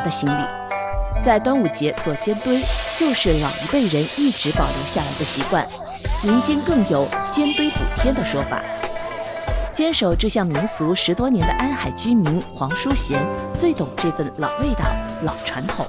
的心理。在端午节做煎堆，就是老一辈人一直保留下来的习惯，民间更有煎堆补天的说法。坚守这项民俗10多年的安海居民黄淑贤最懂这份老味道、老传统。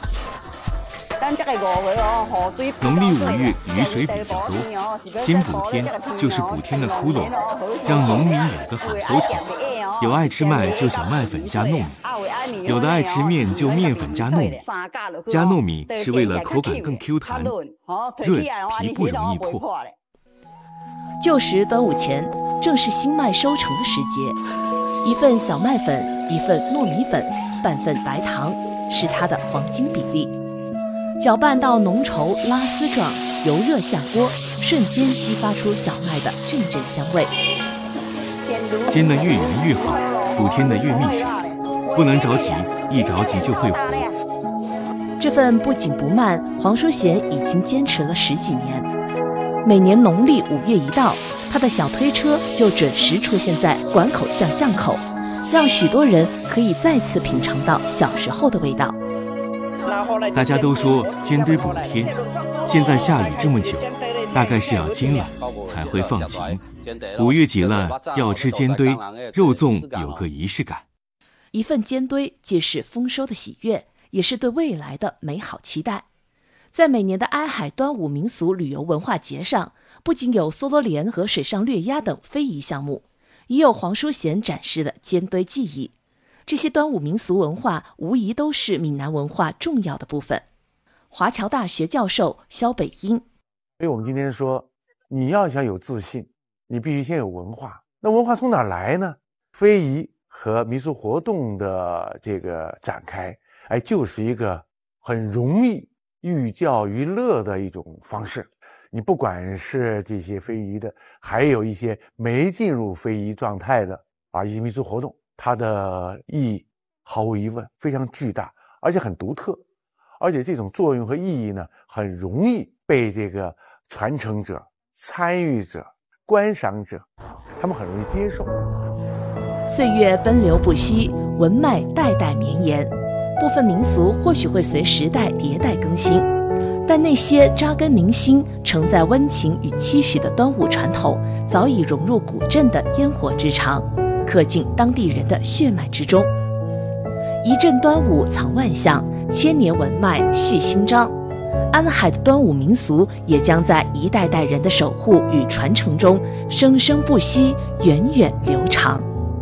农历5月雨水比较多，煎补天就是补天的窟窿，让农民有个好收场。有爱吃麦就小麦粉加糯米，有的爱吃面就面粉加糯米。加糯米是为了口感更 Q 弹，润皮不容易破。 旧时端午前正是新麦收成的时节，一份小麦粉，一份糯米粉，半份白糖，是它的黄金比例。搅拌到浓稠拉丝状，油热下锅，瞬间激发出小麦的阵阵香味。 煎得越圆越好，补天的越密实，不能着急，一着急就会糊。 这份不紧不慢，黄淑贤已经坚持了10几年。每年农历5月一到，他的小推车就准时出现在馆口巷口，让许多人可以再次品尝到小时候的味道。 大家都说煎堆补天，现在下雨这么久，大概是要煎了才会放晴。5月节了，要吃煎堆，肉粽有个仪式感。 一份煎堆既是丰收的喜悦，也是对未来的美好期待。在每年的安海端午民俗旅游文化节上，不仅有梭罗莲和水上掠鸭等非遗项目，也有黄淑贤展示的煎堆技艺。这些端午民俗文化无疑都是闽南文化重要的部分。华侨大学教授肖北英， 所以我们今天说，你要想有自信，你必须先有文化。那文化从哪儿来呢？非遗和民俗活动的这个展开，就是一个很容易寓教于乐的一种方式。你不管是这些非遗的，还有一些没进入非遗状态的一些民俗活动，它的意义毫无疑问非常巨大，而且很独特，而且这种作用和意义呢，很容易被这个传承者、参与者、观赏者，他们很容易接受。 岁月奔流不息，文脉代代绵延，部分民俗或许会随时代迭代更新，但那些扎根民心、承载温情与期许的端午传统，早已融入古镇的烟火之长，刻进当地人的血脉之中。一镇端午藏万象，千年文脉续新章。安海的端午民俗也将在一代代人的守护与传承中生生不息，源远流长。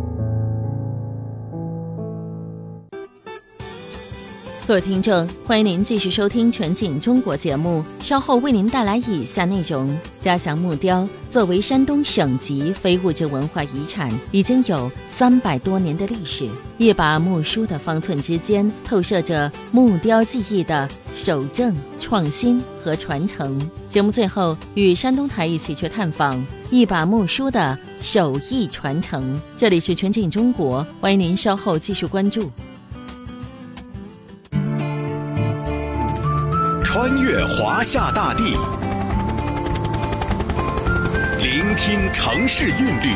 各位听众，欢迎您继续收听全景中国节目，稍后为您带来以下内容。嘉祥木雕作为山东省级非物质文化遗产，已经有300多年的历史。一把木梳的方寸之间，透射着木雕技艺的守正、创新和传承。节目最后与山东台一起去探访一把木梳的手艺传承。这里是全景中国，欢迎您稍后继续关注。 穿越华夏大地，聆听城市韵律，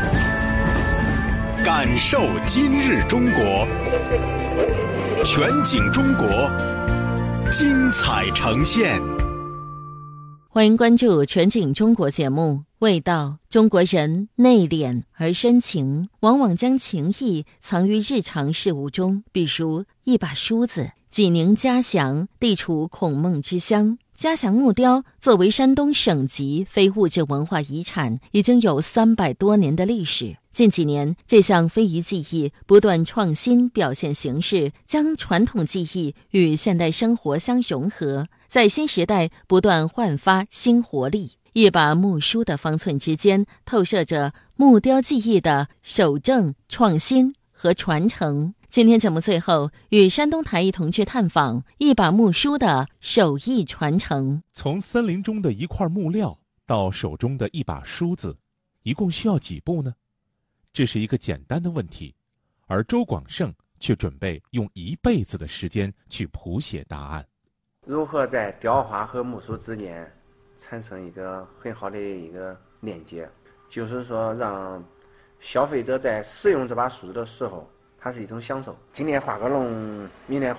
感受今日中国。全景中国，精彩呈现。 欢迎关注全景中国节目。味道，中国人内敛而深情，往往将情意藏于日常事物中，比如一把梳子，济宁嘉祥地处孔孟之乡。嘉祥木雕作为山东省级非物质文化遗产，已经有300多年的历史。近几年，这项非遗技艺不断创新表现形式，将传统技艺与现代生活相融合，在新时代不断焕发新活力。一把木梳的方寸之间，透射着木雕技艺的守正、创新和传承。今天节目最后与山东台一同去探访一把木梳的手艺传承。 从森林中的一块木料到手中的一把梳子，一共需要几步呢？这是一个简单的问题，而周广胜却准备用1辈子的时间去谱写答案。 如何在雕花和木梳之间产生一个很好的一个链接，就是说让消费者在使用这把梳子的时候，它是一种享受。今天画个龙，明天